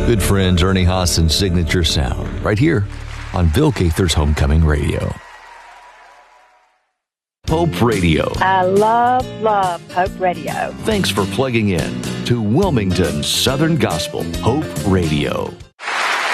Good friends, Ernie Haason's Signature Sound, right here on Bill Gaither's Homecoming Radio. Hope Radio. I love Hope Radio. Thanks for plugging in to Wilmington Southern Gospel Hope Radio.